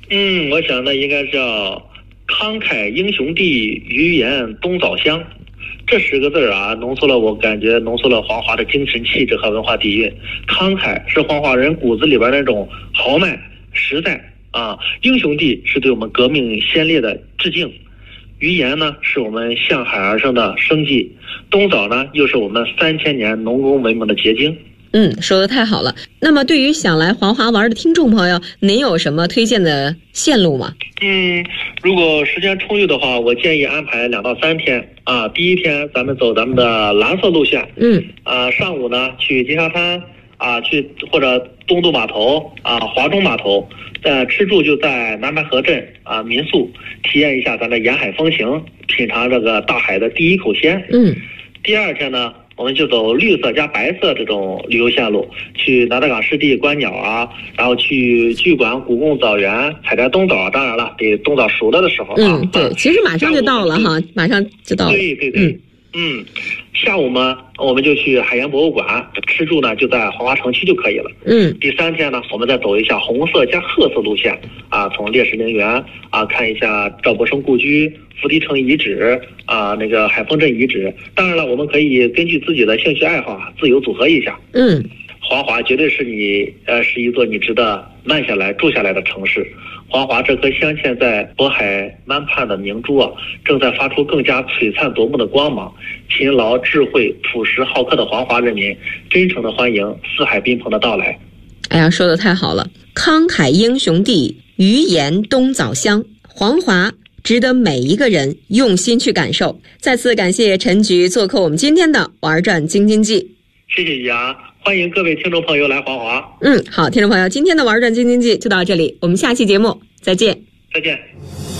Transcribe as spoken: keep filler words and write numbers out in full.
嗯，我想呢应该叫慷慨英雄地，余言东枣乡。这十个字啊，浓缩了我感觉浓缩了黄华的精神气质和文化底蕴。慷慨是黄华人骨子里边那种豪迈实在啊，英雄地是对我们革命先烈的致敬，余言呢是我们向海而生的生机，东枣呢又是我们三千年农工文明的结晶。 嗯，说的太好了。那么对于想来黄华玩的听众朋友，您有什么推荐的线路吗？ 嗯，如果时间充裕的话，我建议安排两到三天啊。第一天咱们走咱们的蓝色路线， 嗯， 啊，上午呢去金沙滩啊，去或者东渡码头啊、华中码头，呃，吃住就在南白河镇啊民宿，体验一下咱的沿海风情，品尝这个大海的第一口鲜。 嗯， 第二天呢，我们就走绿色加白色这种旅游线路，去南大港湿地观鸟啊，然后去巨管古贡枣园采摘冬枣，当然了，得冬枣熟了的时候啊。 嗯，对，其实马上就到了哈，马上就到了。 对对对，嗯。嗯，下午嘛，我们就去海盐博物馆，吃住呢就在黄华城区就可以了。 嗯， 第三天呢，我们再走一下红色加褐色路线啊，从烈士陵园啊看一下赵伯生故居、福迪城遗址啊，那个海丰镇遗址。当然了，我们可以根据自己的兴趣爱好啊，自由组合一下。 嗯， 黄华绝对是你呃是一座你值得慢下来住下来的城市。黄华这颗镶嵌在渤海湾畔的明珠啊，正在发出更加璀璨夺目的光芒。勤劳、智慧、朴实、好客的黄华人民，真诚的欢迎四海宾朋的到来。 哎呀，说的太好了！慷慨英雄地，余言东枣乡，黄华值得每一个人用心去感受。再次感谢陈局做客我们今天的玩转京津冀。 谢谢雅，欢迎各位听众朋友来黄华。 嗯，好，听众朋友，今天的玩转京津冀就到这里，我们下期节目再见。 再见。